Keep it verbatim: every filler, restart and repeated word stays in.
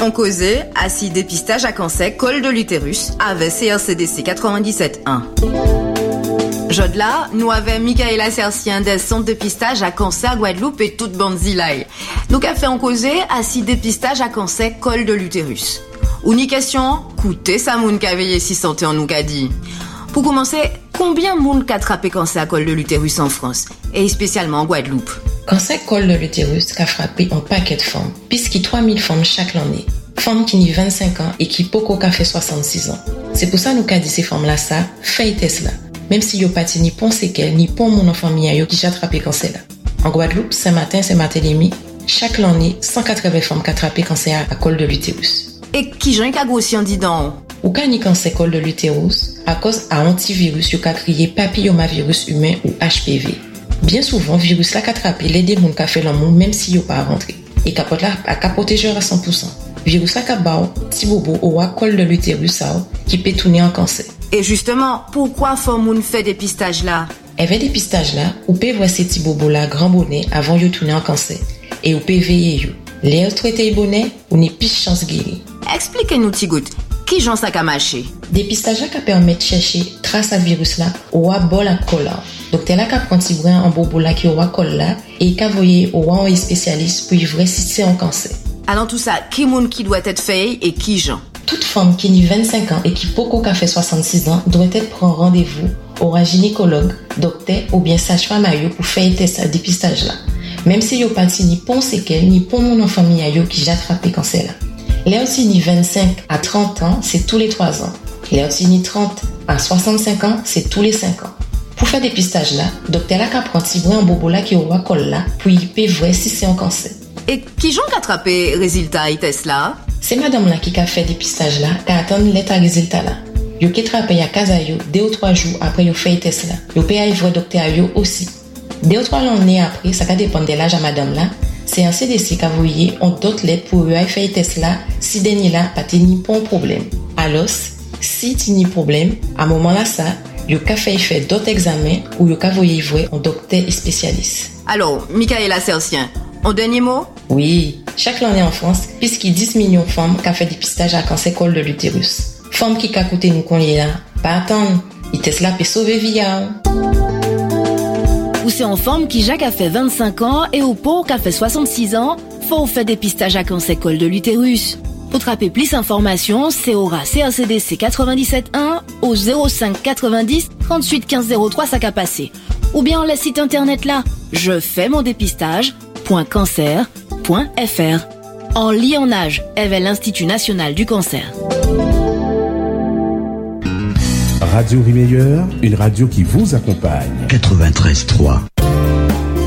On causait assis dépistage à cancer col de l'utérus avec C R C D C quatre-vingt-dix-sept un. Jod là, nous avons Michaela Sercien des centres de dépistage à cancer Guadeloupe et toute bande zilaï. Nous avons fait en causer assis dépistage à cancer col de l'utérus. Ou ni question, coûtez ça moun qu'a veillé si santé en nous qu'a dit. Pour commencer, combien moun qu'a attrapé cancer à col de l'utérus en France et spécialement en Guadeloupe? Cancer col de l'utérus qu'a frappé un paquet de femmes, puisqu'il y a trois mille femmes chaque année. Femmes qui n'ont vingt-cinq ans et qui poko qu'a fait soixante-six ans. C'est pour ça nous qu'a dit ces femmes-là ça, fait test là. Même si yo pas ni pon séquelles, ni pon mon enfant mi yo qui j'ai attrapé cancer là. En Guadeloupe, Saint-Martin, Saint-Barthélemy, chaque année, cent quatre-vingts femmes qui attrapé cancer à col de l'utérus. Et qui j'en qu'a grossi en disant? Ou qu'a ni cancer col de l'utérus à cause à antivirus yo qu'a crié papillomavirus humain ou H P V. Bien souvent, virus là qu'a attrapé les démons qu'a fait l'amour même si yo pas rentré. Et capote là a qu'a protégeur à cent pour cent. Virus là qu'a bao, petit bobo ou à col de l'utérus ça qui peut tourner en cancer. Et justement, pourquoi faut moun fait dépistage là? Avec dépistage là, ou peut voir ces petits bobos là grand bonnet avant de tourner en cancer et ou peut veiller yo. Les traiter bonnet ou n'est plus chance guérir. Expliquez-nous petit goutte, qui j'en ça qu'a marché? Dépistage là qui permet de chercher trace à virus là ou à bol à col là. Docteur là qui prend petit brin en bobo là qui aura col là et qui voyer au un spécialiste pour y voir si c'est un cancer. Alors tout ça, qui moun qui doit être fait et qui j'en? Toute femme qui n'a vingt-cinq ans et qui poko qu'a fait soixante-six ans doit être prendre rendez-vous au gynécologue, docteur ou bien sage-femme pour faire test à dépistage là. Même si yo pas ni pon séquelles ni pon mon enfant mi yo qui j'ai attrapé cancer là. Les aussi ni vingt-cinq à trente ans, c'est tous les trois ans. Les aussi ni trente à soixante-cinq ans, c'est tous les cinq ans. Pour faire dépistage là, docteur là prend petit brin en bobo là qui aura col là pour y peut voir si c'est un cancer. Et qui j'en attrapé résultat et test là? C'est madame là qui a fait dépistage là, qui attend l'état résultat là. Yo qui trappe ya casa yo deux ou trois jours après yo fait test là. Yo peut aller voir docteur yo aussi. Deux ou trois années après, ça va dépendre de l'âge à madame là. C'est un C D C qui a voyé on d'autres lettres pour yo faire test là si dernier là pas teni pas problème. Alors si teni problème, à moment là ça, yo ka fait faire d'autres examens ou yo ka voyer voir un docteur spécialiste. Alors, Michaela Sercien, en dernier mot? Oui, chaque année en France, puisqu'il y a dix millions de femmes qui ont fait dépistage à cancer col de l'utérus. Femmes qui ont coûté nous qu'on y est là, pas attendre, ils testent là pour sauver vie. Ou c'est en femme qui Jacques a fait vingt-cinq ans et au pauvre qui a fait soixante-six ans, faut faire dépistage à cancer col de l'utérus. Pour trapper plus d'informations, c'est au C R C D C quatre-vingt-dix-sept un au zéro cinq quatre-vingt-dix trente-huit quinze zéro trois ça qu'a passé. Ou bien le site internet là, je fais mon dépistage point cancer point f r. En lit en âge, avec l'Institut national du cancer. Radio Rimeilleur, une radio qui vous accompagne. quatre-vingt-treize trois